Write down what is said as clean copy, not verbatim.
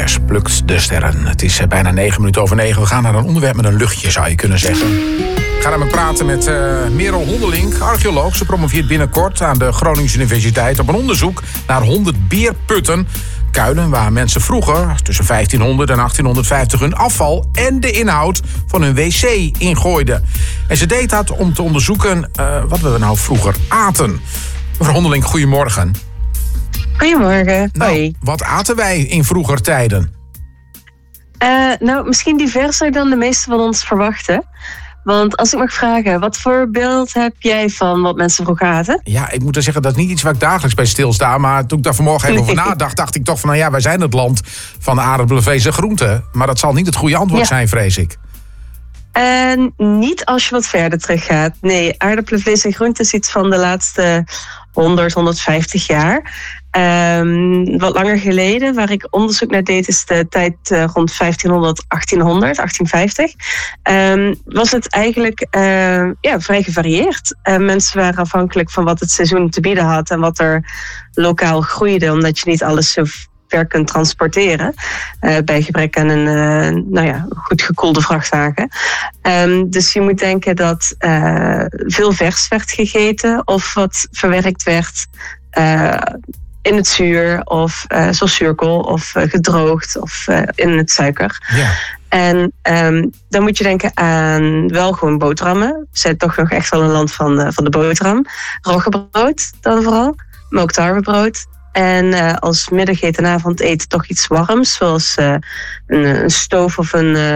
NOS plukt de sterren. Het is bijna 9:09. We gaan naar een onderwerp met een luchtje, zou je kunnen zeggen. Ik ga daarmee praten met Merel Hondelink, archeoloog. Ze promoveert binnenkort aan de Groningse Universiteit op een onderzoek naar 100 beerputten. Kuilen waar mensen vroeger, tussen 1500 en 1850... hun afval en de inhoud van hun wc ingooiden. En ze deed dat om te onderzoeken wat we nou vroeger aten. Mevrouw Hondelink, goedemorgen. Goedemorgen. Nou, hoi. wat aten wij in vroeger tijden? Misschien diverser dan de meesten van ons verwachten. Want als ik mag vragen, wat voor beeld heb jij van wat mensen vroeger aten? Ja, ik moet er zeggen, dat is niet iets waar ik dagelijks bij stilsta. Maar toen ik daar vanmorgen even over nadacht, dacht ik toch van... nou ja, wij zijn het land van aardappelen, vlees en groenten. Maar dat zal niet het goede antwoord zijn, vrees ik. Niet als je wat verder teruggaat. Nee, aardappelen, vlees en groenten is iets van de laatste 100, 150 jaar. Wat langer geleden, waar ik onderzoek naar deed, is de tijd rond 1500, 1800, 1850. Was het eigenlijk vrij gevarieerd. Mensen waren afhankelijk van wat het seizoen te bieden had en wat er lokaal groeide, omdat je niet alles zo ver kunt transporteren bij gebrek aan een goed gekoelde vrachtwagen. Dus je moet denken dat veel vers werd gegeten of wat verwerkt werd in het zuur of zoals zuurkool of gedroogd of in het suiker. Ja. En dan moet je denken aan wel gewoon boterhammen. We zijn toch nog echt wel een land van de boterham. Roggebrood dan vooral, maar ook tarwebrood. En als middageten en avondeten toch iets warms, zoals een stoof of een